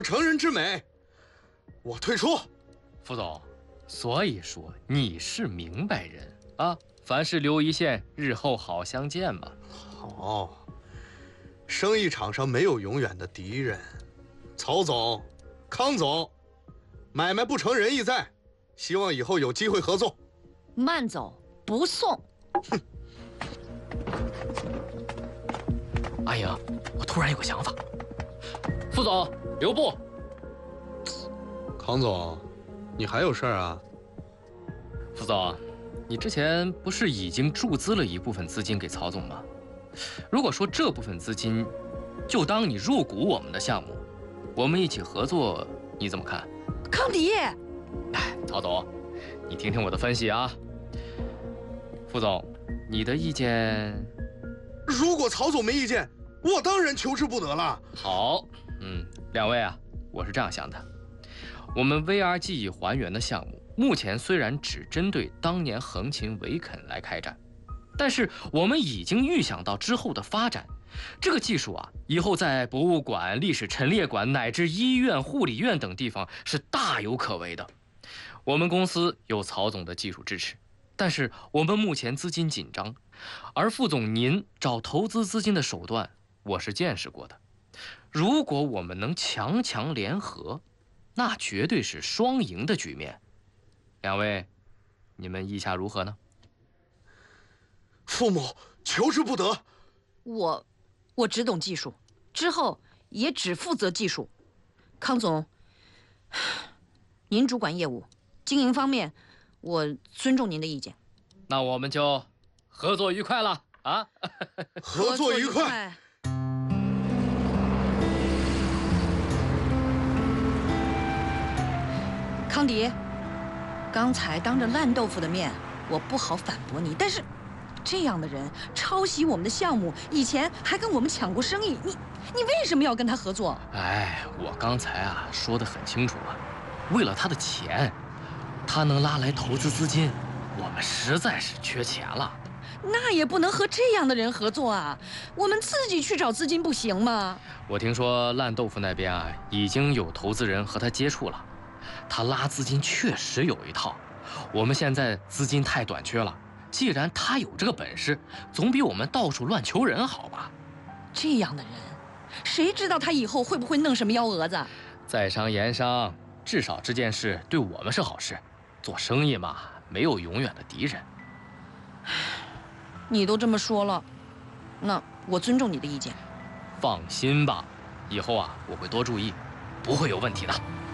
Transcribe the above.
成人之美，我退出。 副总，所以说你是明白人啊，凡事留一线，日后好相见嘛。 好，生意场上没有永远的敌人。曹总、康总，买卖不成仁义在，希望以后有机会合作。 慢走，不送。 哼。 阿莹，我突然有个想法。副总，留步。 康总，你还有事儿啊？ 副总，你之前不是已经注资了一部分资金给曹总吗？如果说这部分资金就当你入股我们的项目，我们一起合作，你怎么看？ 康迪， 哎，曹总，你听听我的分析啊。副总，你的意见？ 如果曹总没意见，我当然求之不得了。 好，两位啊，我是这样想的，我们 VR 记忆还原的项目，目前虽然只针对当年横琴维肯来开展，但是我们已经预想到之后的发展。这个技术啊，以后在博物馆、历史陈列馆乃至医院、护理院等地方是大有可为的。我们公司有曹总的技术支持，但是我们目前资金紧张，而副总您找投资资金的手段，我是见识过的。如果我们能强强联合，那绝对是双赢的局面。两位，你们意下如何呢？ 傅某求之不得。 我只懂技术，之后也只负责技术。康总，您主管业务，经营方面，我尊重您的意见。 那我们就合作愉快了啊！ 合作愉快。 康迪，刚才当着烂豆腐的面，我不好反驳你，但是这样的人抄袭我们的项目，以前还跟我们抢过生意，你为什么要跟他合作？ 哎，我刚才啊说得很清楚了，为了他的钱，他能拉来投资资金，我们实在是缺钱了。 那也不能和这样的人合作啊！我们自己去找资金不行吗？ 我听说烂豆腐那边啊已经有投资人和他接触了，他拉资金确实有一套。我们现在资金太短缺了，既然他有这个本事，总比我们到处乱求人好吧？ 这样的人，谁知道他以后会不会弄什么幺蛾子？ 在商言商，至少这件事对我们是好事。做生意嘛，没有永远的敌人。 你都这么说了，那我尊重你的意见。 放心吧，以后啊我会多注意，不会有问题的。